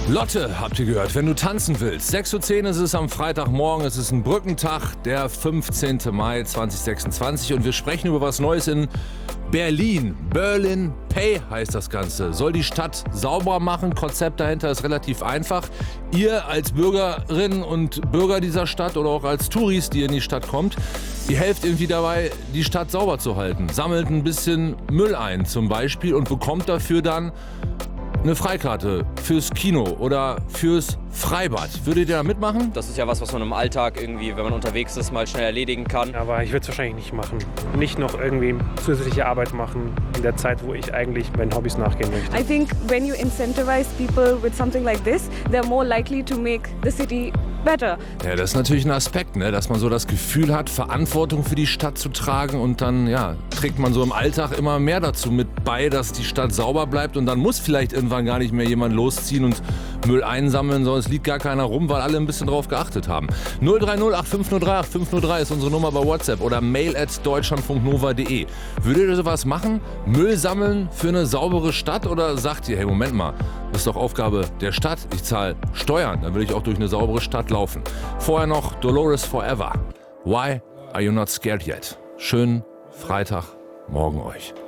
Lotte, habt ihr gehört, wenn du tanzen willst. 6:10 Uhr ist es am Freitagmorgen, es ist ein Brückentag, der 15. Mai 2026 und wir sprechen über was Neues in Berlin. Berlin Pay heißt das Ganze. Soll die Stadt sauberer machen, Konzept dahinter ist relativ einfach. Ihr als Bürgerinnen und Bürger dieser Stadt oder auch als Touris, die in die Stadt kommt, ihr helft irgendwie dabei, die Stadt sauber zu halten. Sammelt ein bisschen Müll ein zum Beispiel und bekommt dafür dann eine Freikarte fürs Kino oder fürs Freibad. Würdet ihr da mitmachen? Das ist ja was man im Alltag irgendwie, wenn man unterwegs ist, mal schnell erledigen kann. Aber ich würde es wahrscheinlich nicht machen. Nicht noch irgendwie zusätzliche Arbeit machen in der Zeit, wo ich eigentlich meinen Hobbys nachgehen möchte. I think when you incentivize people with something like this, they're more likely to make the city better. Ja, das ist natürlich ein Aspekt, ne? Dass man so das Gefühl hat, Verantwortung für die Stadt zu tragen und dann trägt man so im Alltag immer mehr dazu mit bei, dass die Stadt sauber bleibt und dann muss vielleicht irgendwann gar nicht mehr jemand losziehen und Müll einsammeln, sondern es liegt gar keiner rum, weil alle ein bisschen drauf geachtet haben. 030 8503 8503 ist unsere Nummer bei WhatsApp oder mail@deutschlandfunknova.de. Würdet ihr sowas machen? Müll sammeln für eine saubere Stadt oder sagt ihr, hey, Moment mal, das ist doch Aufgabe der Stadt, ich zahle Steuern, dann will ich auch durch eine saubere Stadt laufen. Vorher noch Dolores Forever. Why are you not scared yet? Schönen Freitagmorgen euch.